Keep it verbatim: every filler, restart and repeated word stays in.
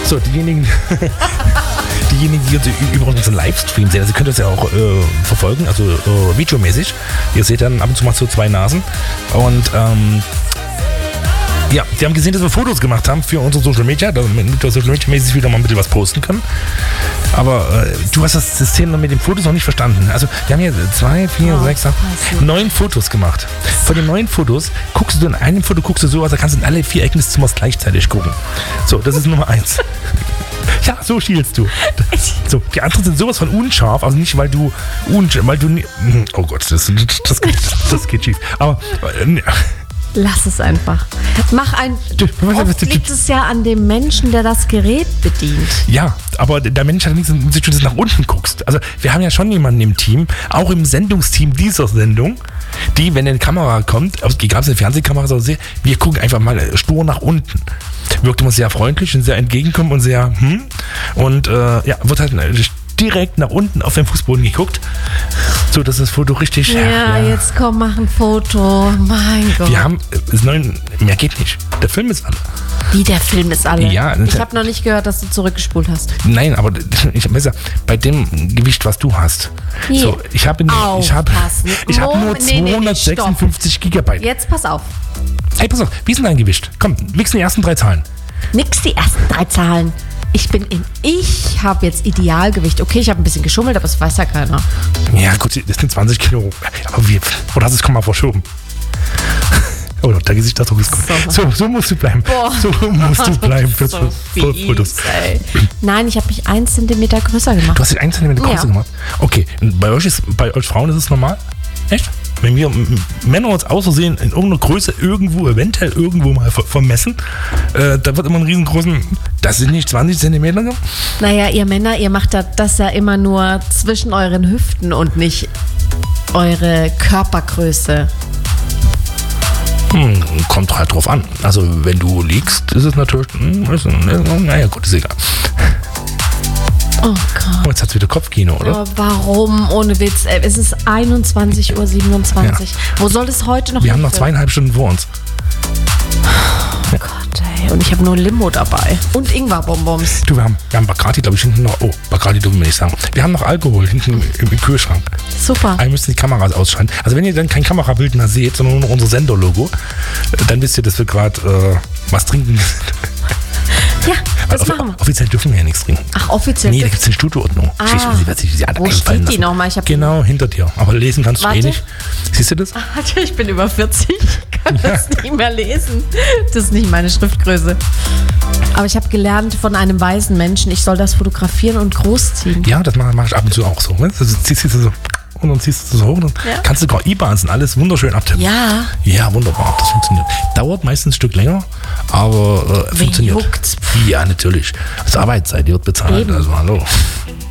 So, diejenigen, diejenigen, die uns über unseren Livestream sehen, also ihr könnt das ja auch äh, verfolgen, also äh, videomäßig. Ihr seht dann ab und zu mal so zwei Nasen. Und ähm, ja, die haben gesehen, dass wir Fotos gemacht haben für unsere Social Media, damit wir Social Media mäßig wieder mal ein bisschen was posten können. Aber äh, du hast das System mit den Fotos noch nicht verstanden. Also wir haben hier zwei, vier, oh, sechs, acht, neun Fotos gemacht. Von den neun Fotos guckst du in einem Foto guckst du so, also kannst du in alle vier Ecken des Zimmers gleichzeitig gucken. So, das ist Nummer eins. Ja, so schielst du. So, die anderen sind sowas von unscharf, also nicht, weil du unscharf, weil du oh Gott, das, das, geht, das geht schief. Aber äh, lass es einfach. Mach ein. Oft liegt es ja an dem Menschen, der das Gerät bedient. Ja, aber der Mensch hat nichts, wenn du nach unten guckst. Also wir haben ja schon jemanden im Team, auch im Sendungsteam dieser Sendung, die, wenn eine Kamera kommt, egal ob es eine Fernsehkamera ist, wir gucken einfach mal stur nach unten. Wirkt immer sehr freundlich und sehr entgegenkommen und sehr hm. Und äh, ja, wird halt direkt nach unten auf den Fußboden geguckt, so dass das Foto richtig. Ja, ja, jetzt komm, mach ein Foto. Mein Gott. Wir haben das neuen, mehr geht nicht. Der Film ist alle. Wie, der Film ist alle? Ja. Ich habe noch nicht gehört, dass du zurückgespult hast. Nein, aber ich besser bei dem Gewicht, was du hast. Hier. So, ich habe ich habe ich habe nur zweihundertsechsundfünfzig nee, nee, Gigabyte. Jetzt pass auf. Hey, pass auf. Wie ist denn dein Gewicht? Komm, nix die ersten drei Zahlen. Nix die ersten drei Zahlen. Ich bin in, ich habe jetzt Idealgewicht. Okay, ich habe ein bisschen geschummelt, aber das weiß ja keiner. Ja gut, das sind zwanzig Kilo. Aber wie, oder hast du es kaum mal verschoben? Oh, der Gesichtsausdruck ist gut. So, so, so musst du bleiben. Boah. So musst du bleiben für so Fotos. Nein, ich habe mich einen Zentimeter größer gemacht. Du hast dich einen Zentimeter größer ja. gemacht? Okay, bei euch, ist, bei euch Frauen ist es normal? Echt? Wenn wir Männer uns aus Versehen in irgendeiner Größe irgendwo, eventuell irgendwo mal vermessen, äh, da wird immer einen riesengroßen, das sind nicht zwanzig Zentimeter? Naja, ihr Männer, ihr macht das ja immer nur zwischen euren Hüften und nicht eure Körpergröße. Hm, kommt halt drauf an. Also wenn du liegst, ist es natürlich, ist, naja gut, ist egal. Oh Gott. Oh, jetzt hat es wieder Kopfkino, oder? Oh, warum? Ohne Witz. Es ist einundzwanzig Uhr siebenundzwanzig. Ja. Wo soll es heute noch Wir haben noch zweieinhalb Stunden vor uns. Oh Gott, ey. Und ich habe nur Limo dabei. Und Ingwer-Bonbons. Du, wir haben, wir haben Bacardi, glaube ich, hinten noch. Oh, Bacardi dürfen wir nicht sagen. Wir haben noch Alkohol hinten im, im, im Kühlschrank. Super. Wir müssen die Kameras ausschalten. Also wenn ihr dann kein Kamerabild mehr seht, sondern nur noch unser Senderlogo, dann wisst ihr, dass wir gerade äh, was trinken. Ja, das off- machen wir. Offiziell dürfen wir ja nichts trinken. Ach, offiziell? Nee, da gibt es eine Studioordnung. Ah, sie, wo steht die nochmal? Genau, hinter dir. Aber lesen kannst du Warte. eh nicht. Siehst du das? Warte, ich bin über vierzig. Ich kann ja. das nicht mehr lesen. Das ist nicht meine Schriftgröße. Aber ich habe gelernt von einem weisen Menschen, ich soll das fotografieren und großziehen. Ja, das mache mach ich ab und zu auch so. Ne? Also, ziehst du so und dann ziehst du so hoch. Dann ja. kannst du sogar I-Bahns und alles wunderschön abtippen. Ja. Ja, wunderbar. Das funktioniert. Dauert meistens ein Stück länger, aber äh, funktioniert. Juckt's? Ja, natürlich. Das ist Arbeitszeit, die wird bezahlt. Eben. Also hallo.